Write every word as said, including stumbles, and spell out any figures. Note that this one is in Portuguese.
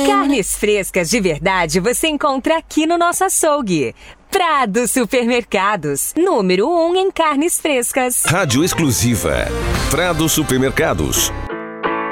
Carnes frescas de verdade você encontra aqui no nosso açougue. Prado Supermercados, número um em carnes frescas. Rádio exclusiva. Prado Supermercados.